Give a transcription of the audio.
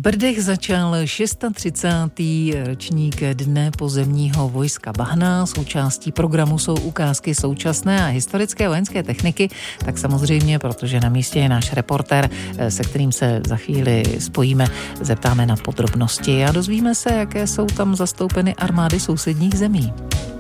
Brdech začal 36. ročník Dne pozemního vojska Bahna. Součástí programu jsou ukázky současné a historické vojenské techniky, tak samozřejmě, protože na místě je náš reportér, se kterým se za chvíli spojíme, zeptáme na podrobnosti a dozvíme se, jaké jsou tam zastoupeny armády sousedních zemí.